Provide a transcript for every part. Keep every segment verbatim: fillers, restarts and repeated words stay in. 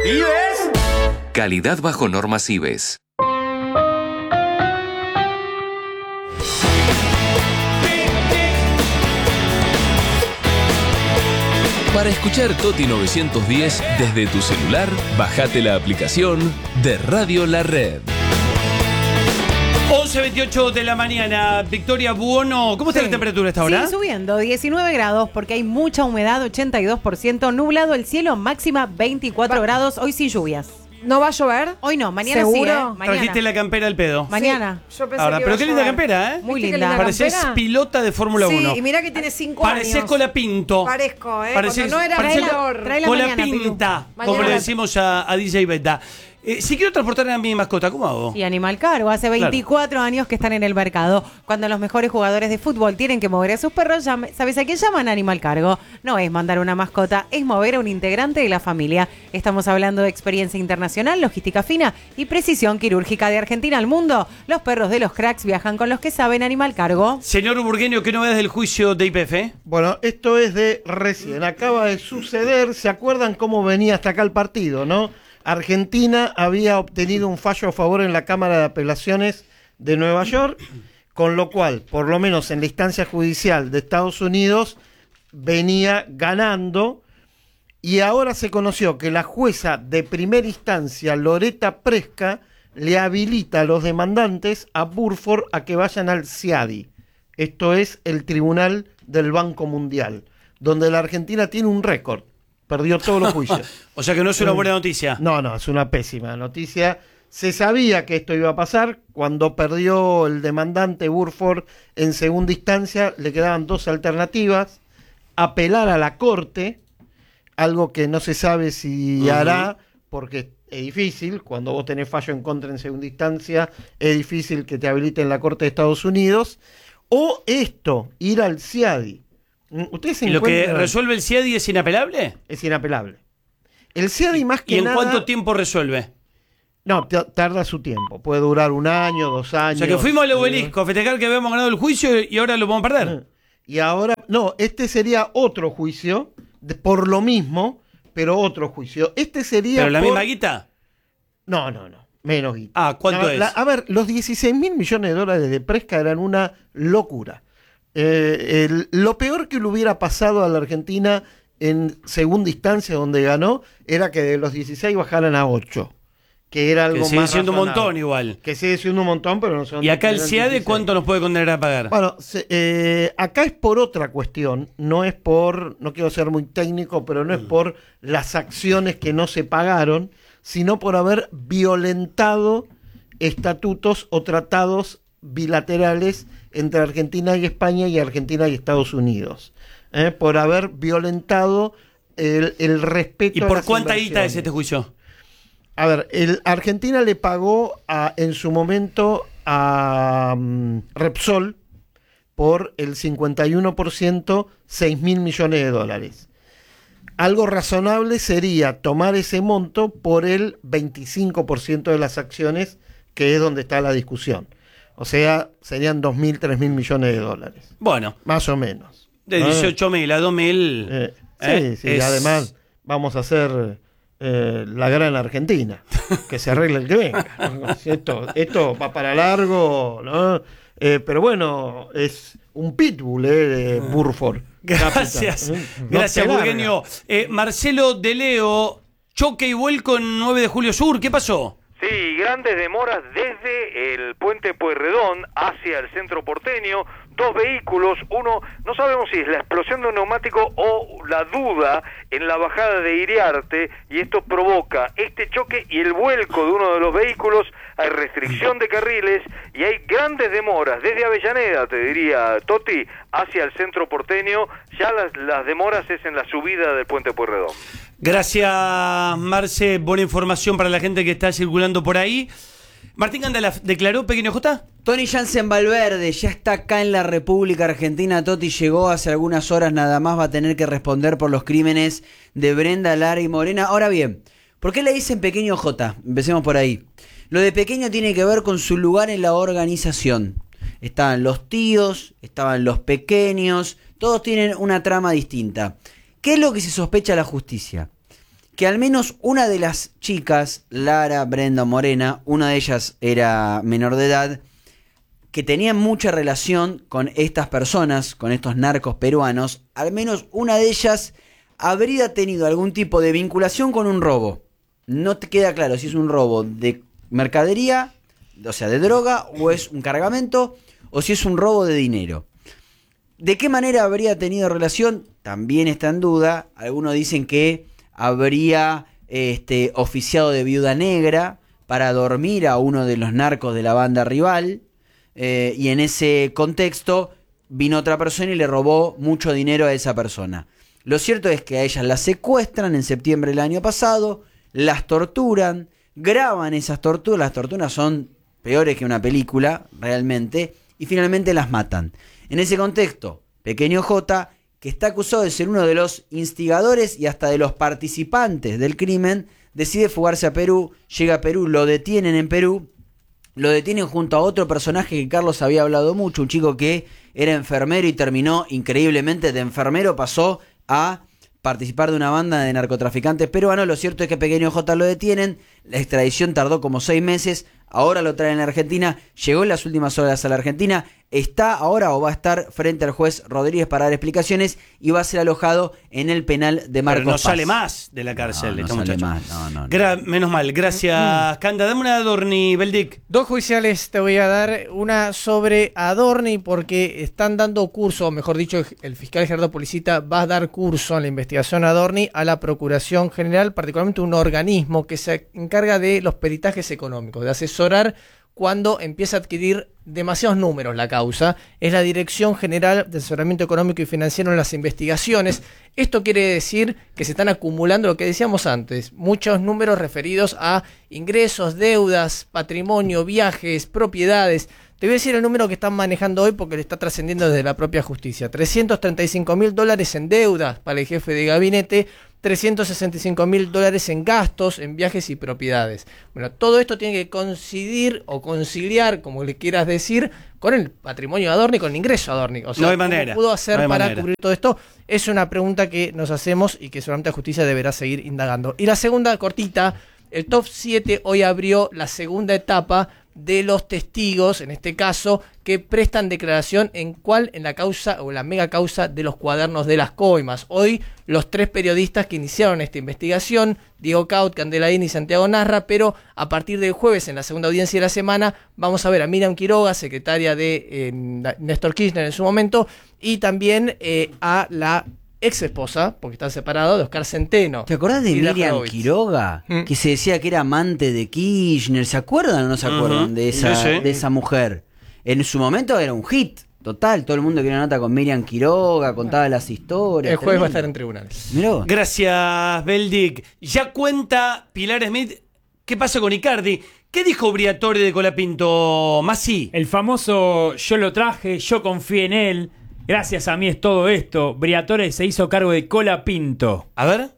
¿Ibes? Calidad bajo normas Ibes. Para escuchar Toti novecientos diez desde tu celular, bajate la aplicación de Radio La Red. once veintiocho de la mañana, Victoria Buono. ¿Cómo está Sí. la temperatura a esta hora? Sigue subiendo, diecinueve grados porque hay mucha humedad, ochenta y dos por ciento, nublado el cielo, máxima veinticuatro Va. grados, hoy sin lluvias. ¿No va a llover? Hoy no, mañana ¿Seguro? sí, ¿eh? Mañana. Trajiste la campera al pedo. Mañana. Sí, yo pensé Ahora, que pero iba qué a linda llover. campera, ¿eh? Muy ¿Viste qué linda. linda Pareces campera? pilota de Fórmula Sí, uno. y mirá que tiene cinco Pareces años. Colapinto. Parezco, ¿eh? Pareces- Cuando no era pareces mayor. Trae la mañana, Colapinta, Pilu. como le Mañana. decimos a, a D J Beta. Eh, si quiero transportar a mi mascota, ¿cómo hago? Y Animal Cargo, hace veinticuatro años que están en el mercado. Cuando los mejores jugadores de fútbol tienen que mover a sus perros, llame- ¿sabes a quién llaman? Animal Cargo. No es mandar una mascota, es mover a un integrante de la familia. Estamos hablando de experiencia internacional, logística fina y precisión quirúrgica de Argentina al mundo. Los perros de los cracks viajan con los que saben. Animal Cargo. Señor Burgueño, ¿qué novedades del juicio de I P F? Bueno, esto es de recién, acaba de suceder. ¿Se acuerdan cómo venía hasta acá el partido, no? Argentina había obtenido un fallo a favor en la Cámara de Apelaciones de Nueva York, con lo cual, por lo menos en la instancia judicial de Estados Unidos, venía ganando, y ahora se conoció que la jueza de primera instancia, Loretta Presca, le habilita a los demandantes, a Burford, a que vayan al C I A D I. Esto es el Tribunal del Banco Mundial, donde la Argentina tiene un récord. Perdió todos los juicios. O sea que no es una buena noticia. No, no, es una pésima noticia. Se sabía que esto iba a pasar. Cuando perdió el demandante Burford en segunda instancia, le quedaban dos alternativas. Apelar a la Corte, algo que no se sabe si Uh-huh. hará, porque es difícil. Cuando vos tenés fallo en contra en segunda instancia, es difícil que te habiliten la Corte de Estados Unidos. O esto, ir al C I A D I. ¿Ustedes se ¿Y lo que encuentran? resuelve el C I A D I es inapelable? Es inapelable. El C I A D I más que ¿Y en nada... cuánto tiempo resuelve? No, t- tarda su tiempo. Puede durar un año, dos O años. sea que fuimos al obelisco a festejar que habíamos ganado el juicio y ahora lo vamos a perder. Y ahora... No, este sería otro juicio, de- por lo mismo, pero otro juicio. Este sería... ¿Pero la por- misma guita? No, no, no. Menos guita. Ah, ¿cuánto No, es? la- a ver, los dieciséis mil millones de dólares de Presca eran una locura. Eh, el- lo peor que le hubiera pasado a la Argentina en segunda instancia, donde ganó, era que de los dieciséis bajaran a ocho. Que era algo Que sigue más siendo un razonable. montón igual. Que sigue siendo un montón, pero no son... ¿Y acá el eran C I A D I dieciséis. cuánto nos puede condenar a pagar? Bueno, se- eh, acá es por otra cuestión, no es por, no quiero ser muy técnico, pero no es por las acciones que no se pagaron, sino por haber violentado estatutos o tratados bilaterales entre Argentina y España y Argentina y Estados Unidos, ¿eh? Por haber violentado el, el respeto ¿Y a por las cuánta guita inversiones. es este juicio? A ver, el Argentina le pagó a, en su momento a um, Repsol por el cincuenta y uno por ciento, seis mil millones de dólares. Algo razonable sería tomar ese monto por el veinticinco por ciento de las acciones, que es donde está la discusión. O sea, serían dos mil, tres mil millones de dólares. Bueno, Más o menos. de ¿no? dieciocho mil a dos mil. Eh, sí, eh, sí, es- además vamos a hacer eh, la gran Argentina, que se arregle el que venga. ¿no? Esto, esto va para largo, ¿no? Eh, pero bueno, es un pitbull, ¿eh? De Burford. Gracias, Capital, ¿eh? No gracias se larga. Burgueño. Eh, Marcelo de Leo, choque y vuelco en nueve de julio Sur, ¿qué pasó? Sí, grandes demoras desde el puente Pueyrredón hacia el centro porteño, dos vehículos, uno, no sabemos si es la explosión de un neumático o la duda en la bajada de Iriarte, y esto provoca este choque y el vuelco de uno de los vehículos. Hay restricción de carriles y hay grandes demoras desde Avellaneda, te diría Toti, hacia el centro porteño. Ya las, las demoras es en la subida del puente Pueyrredón. Gracias, Marce, buena información para la gente que está circulando por ahí. Martín Gandala, ¿declaró Pequeño J? Tony Jansen Valverde ya está acá en la República Argentina. Toti llegó hace algunas horas, nada más va a tener que responder por los crímenes de Brenda, Lara y Morena. Ahora bien, ¿por qué le dicen Pequeño J? Empecemos por ahí. Lo de pequeño tiene que ver con su lugar en la organización. Estaban los tíos, estaban los pequeños, todos tienen una trama distinta. ¿Qué es lo que se sospecha a la justicia? que al menos una de las chicas, Lara, Brenda o Morena, una de ellas era menor de edad, que tenían mucha relación con estas personas, con estos narcos peruanos, al menos una de ellas habría tenido algún tipo de vinculación con un robo. No te queda claro si es un robo de mercadería, o sea, de droga, o es un cargamento, o si es un robo de dinero. ¿De qué manera habría tenido relación? También está en duda. Algunos dicen que habría este, oficiado de viuda negra para dormir a uno de los narcos de la banda rival. Eh, y en ese contexto vino otra persona y le robó mucho dinero a esa persona. Lo cierto es que a ellas las secuestran en septiembre del año pasado, las torturan, graban esas torturas, las torturas son peores que una película, realmente, y finalmente las matan. En ese contexto, Pequeño J, que está acusado de ser uno de los instigadores y hasta de los participantes del crimen, decide fugarse a Perú, llega a Perú, lo detienen en Perú, lo detienen junto a otro personaje que Carlos había hablado mucho, un chico que era enfermero y terminó increíblemente de enfermero, pasó a participar de una banda de narcotraficantes peruanos. Lo cierto es que Pequeño J lo detienen, la extradición tardó como seis meses, ahora lo traen a la Argentina, llegó en las últimas horas a la Argentina, está ahora o va a estar frente al juez Rodríguez para dar explicaciones y va a ser alojado en el penal de Marcos Pero no Paz. sale más de la cárcel. No, no este sale muchacho. más, no, no, no. Gra- menos mal, gracias, Canda. Dame una Adorni, Beldic. Dos judiciales te voy a dar, una sobre Adorni porque están dando curso, o mejor dicho, el fiscal Gerardo Policita va a dar curso en la investigación Adorni a la Procuración General, particularmente un organismo que se encarga de los peritajes económicos, de asesorar cuando empieza a adquirir demasiados números la causa. Es la Dirección General de Asesoramiento Económico y Financiero en las investigaciones. Esto quiere decir que se están acumulando lo que decíamos antes, muchos números referidos a ingresos, deudas, patrimonio, viajes, propiedades. Te voy a decir el número que están manejando hoy porque le está trascendiendo desde la propia justicia. trescientos treinta y cinco mil dólares en deudas para el jefe de gabinete, trescientos sesenta y cinco mil dólares en gastos, en viajes y propiedades. Bueno, todo esto tiene que coincidir o conciliar, como le quieras decir, con el patrimonio de Adorni, con el ingreso de Adorni. O sea, No hay ¿cómo manera, pudo hacer no hay para manera. cubrir todo esto? Es una pregunta que nos hacemos y que seguramente la justicia deberá seguir indagando. Y la segunda, cortita, el top siete hoy abrió la segunda etapa de los testigos, en este caso, que prestan declaración en cuál, en la causa o la mega causa de los cuadernos de las coimas. Hoy los tres periodistas que iniciaron esta investigación, Diego Caut, Candelaín y Santiago Narra, pero a partir del jueves, en la segunda audiencia de la semana, vamos a ver a Miriam Quiroga, secretaria de eh, Néstor Kirchner en su momento, y también eh, a la ex esposa, porque están separados, de Oscar Centeno. ¿Te acordás de Hilda Miriam Horowitz. Quiroga? Mm. Que se decía que era amante de Kirchner. ¿Se acuerdan o no se acuerdan Ujú. de, esa, Sí, sí. de esa mujer? En su momento era un hit total. Todo el mundo quería una nota con Miriam Quiroga, contaba las historias. El jueves va a tremendo. estar en tribunales. Mirá vos. Gracias, Beldic. Ya cuenta Pilar Smith. ¿Qué pasa con Icardi? ¿Qué dijo Briatore de Colapinto? Masi. El famoso yo lo traje, yo confié en él, gracias a mí es todo esto. Briatore se hizo cargo de Colapinto. A ver.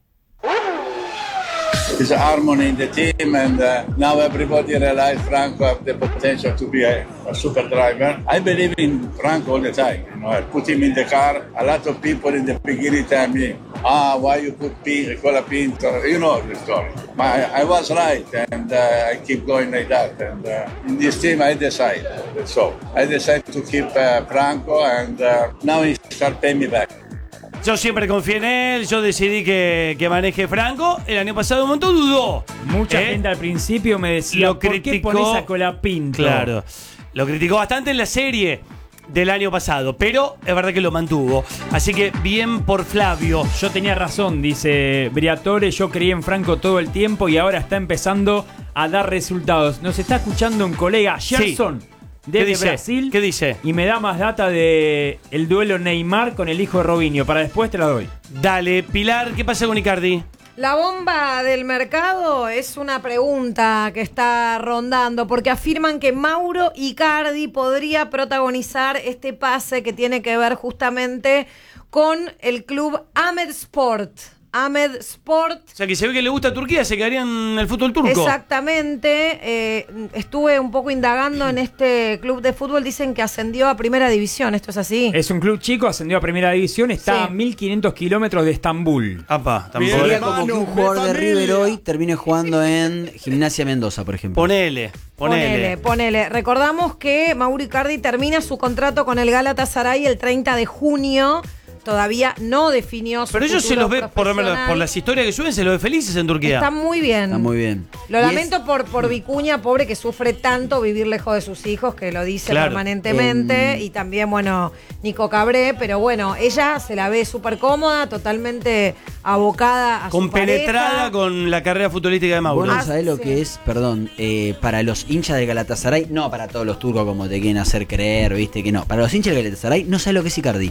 There's harmony in the team, and uh, now everybody realizes Franco have the potential to be a, a super driver. I believe in Franco all the time. You know, I put him in the car. A lot of people in the beginning tell me, "Ah, why you put P- Colapinto?" You know the story. My, I was right, and uh, I keep going like that. And uh, in this team, I decide. So I decided to keep uh, Franco, and uh, now he start paying me back. Yo siempre confié en él, yo decidí que, que maneje Franco. El año pasado un montón dudó. Mucha ¿Eh? gente al principio me decía, Lo ¿por qué criticó. pones a Colapinto? Claro. Lo criticó bastante en la serie del año pasado, pero es verdad que lo mantuvo. Así que bien por Flavio. Yo tenía razón, dice Briatore, yo creí en Franco todo el tiempo y ahora está empezando a dar resultados. Nos está escuchando un colega, Gerson, ¿Qué desde dice? Brasil. ¿Qué dice? Y me da más data de el duelo Neymar con el hijo de Robinho. Para después te la doy. Dale, Pilar, ¿qué pasa con Icardi? La bomba del mercado es una pregunta que está rondando porque afirman que Mauro Icardi podría protagonizar este pase que tiene que ver justamente con el club Ahmed Sport. Ahmed Sport. O sea, que se ve que le gusta a Turquía, se quedaría en el fútbol turco. Exactamente. Eh, estuve un poco indagando en este club de fútbol. Dicen que ascendió a primera división. ¿Esto es así? Es un club chico, ascendió a primera división, está Sí. a mil quinientos kilómetros de Estambul. Apa, tampoco. Sería como que un jugador de River hoy termine jugando en Gimnasia Mendoza, por ejemplo. Ponele, ponele. Ponele, ponele. Recordamos que Mauro Icardi termina su contrato con el Galatasaray el treinta de junio. Todavía no definió su Pero ellos se futuro los ve, por, lo menos, profesional. por las historias que suben, se los ve felices en Turquía. Está muy bien. Está muy bien. Lo Y lamento es- por, por Vicuña, pobre, que sufre tanto vivir lejos de sus hijos, que lo dice Claro. permanentemente. Em. Y también, bueno, Nico Cabré. Pero bueno, ella se la ve súper cómoda, totalmente abocada a su Compenetrada pareja. con la carrera futbolística de Mauro. Vos no Ah, sabés lo sí. que es, perdón, eh, para los hinchas del Galatasaray, no para todos los turcos como te quieren hacer creer, viste que no. Para los hinchas del Galatasaray no sabés lo que es Icardi.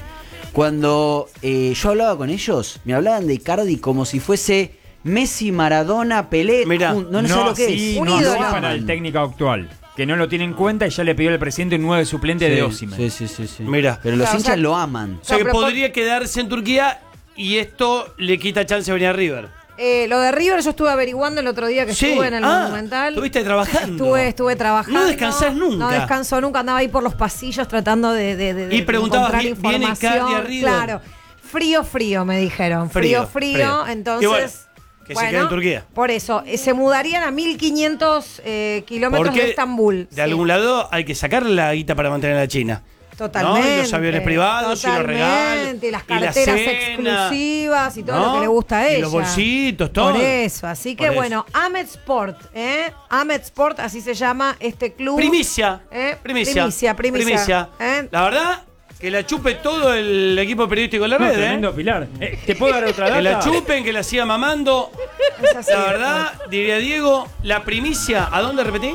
Cuando eh, yo hablaba con ellos, me hablaban de Icardi como si fuese Messi, Maradona, Pelé. Mirá, un- no, no, sé lo que sí, es. Un no, ídolo. no es para el técnico actual, que no lo tiene en cuenta y ya le pidió al presidente un nueve suplente de Osimhen. Sí, sí, sí, sí. Mirá. Pero los Claro, o hinchas sea- lo aman. O sea que No, pero podría quedarse en Turquía y esto le quita chance de venir a River. Eh, lo de River yo estuve averiguando el otro día que Sí. estuve en el Ah, Monumental. estuviste trabajando. Estuve, estuve trabajando. No descansás nunca. No descanso nunca. Andaba ahí por los pasillos tratando de, de, de, Y de preguntabas, encontrar ¿vi- viene información. Icardi a River? Claro. Frío, frío, me dijeron. Frío, frío. Frío, frío. Entonces. Y bueno, que se bueno, quede en Turquía. Por eso, eh, se mudarían a mil quinientos eh, kilómetros Porque de Estambul. de Sí. algún lado hay que sacar la guita para mantener a la China. Totalmente. ¿No? Y los aviones privados y los regalos. Totalmente, y las y la carteras cena, exclusivas y todo ¿no? lo que le gusta a Y ella. los bolsitos, todo. Por eso, así que Por eso. bueno, Ahmed Sport, ¿eh? Ahmed Sport, así se llama este club. Primicia. ¿Eh? Primicia. Primicia, primicia. ¿Eh? La verdad, que la chupe todo el equipo periodístico de la No, red, tremendo ¿eh? Pilar. Eh, ¿Te puedo dar otra data? Que la chupen, que la siga mamando. Es así. La verdad, diría Diego, la primicia, ¿a dónde repetí?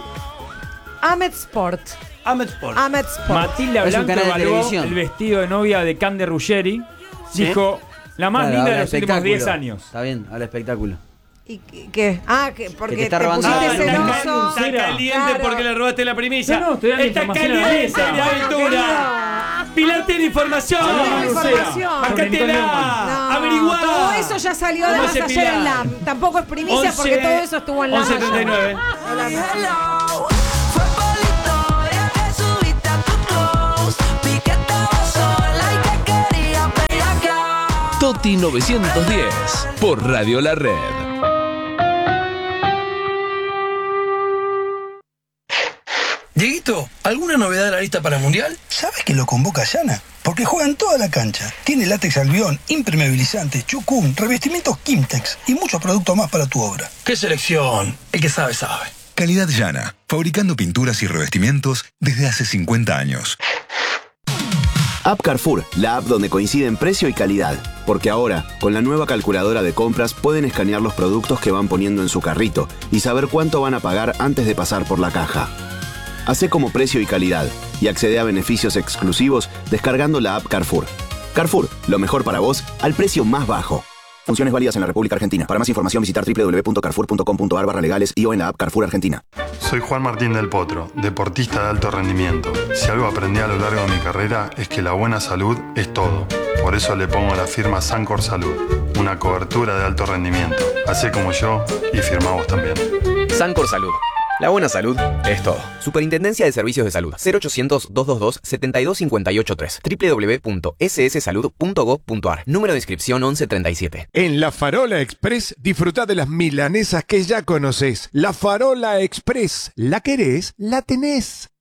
Ahmed Sport. Ahmed Sport. Ahmed Sport. Matilda Es un Blanco canal de evaluó televisión. el vestido de novia de Cande Ruggeri. Sí. Dijo, la más Claro, linda habla de los últimos espectáculo. diez años. Está bien, habla espectáculo. ¿Y qué- qué? Ah, que porque Que te te, está robando pusiste la- está, celoso. está caliente Claro. porque le robaste la primicia. No, no, estoy dando está información a la caliente, mesa. mi aventura. Pilar tiene información. Yo tengo no, información. Bájatela. No, Averiguá. todo eso ya salió ¿Cómo además hace ayer en Pilar? la. Tampoco es primicia porque todo eso estuvo en la. once treinta y nueve. Fue por la historia que subiste a tu close. Vi que estaba sola y que quería bellaquear. Toti novecientos diez por Radio La Red. Dieguito, ¿alguna novedad de la lista para el Mundial? ¿Sabes que lo convoca Yana? Porque juega en toda la cancha. Tiene látex albión, impermeabilizantes, chucún, revestimientos Kimtex y muchos productos más para tu obra. ¡Qué selección! El que sabe, sabe. Calidad Llana, fabricando pinturas y revestimientos desde hace cincuenta años. App Carrefour, la app donde coinciden precio y calidad. Porque ahora, con la nueva calculadora de compras, pueden escanear los productos que van poniendo en su carrito y saber cuánto van a pagar antes de pasar por la caja. Hacé como precio y calidad y accede a beneficios exclusivos descargando la app Carrefour. Carrefour, lo mejor para vos al precio más bajo. Funciones válidas en la República Argentina. Para más información visitar doble u doble u doble u punto carrefour punto com punto a r barra legales y o en la app Carrefour Argentina. Soy Juan Martín del Potro, deportista de alto rendimiento. Si algo aprendí a lo largo de mi carrera es que la buena salud es todo. Por eso le pongo la firma Sancor Salud, una cobertura de alto rendimiento. Hacé como yo y firmá vos también. Sancor Salud. La buena salud es todo. Superintendencia de Servicios de Salud. cero ochocientos, doscientos veintidós, setenta y dos cincuenta y ocho tres. doble u doble u doble u punto s s salud punto gov punto a r. Número de inscripción once treinta y siete. En La Farola Express disfruta de las milanesas que ya conoces. La Farola Express. ¿La querés? La tenés.